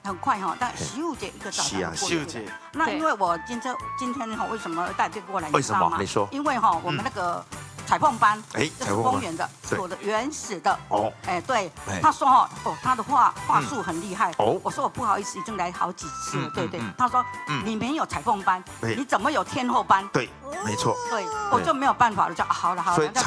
很快哈，但15节一个早上过 15节。 那因为我今天哈，为什么带这个过来？ 为什么？你说？ 因为哈，我们那个彩凤班，这是公园的， 对是我的原始的哦， 哎，对，他说哈，哦，他的话术很厉害， 哦， 我说我不好意思，已经来好几次了，对对，他说你没有彩凤班，你怎么有天后班？ 对，没错， 对，我就没有办法了，就好了好了， 所以